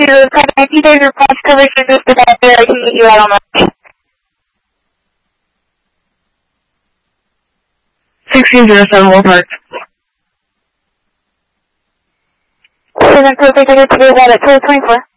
to I see there's your bus coverage is just about there. I can meet you out on that. 1607 Wolf Park. 7 perfect, I get to do that at 1224.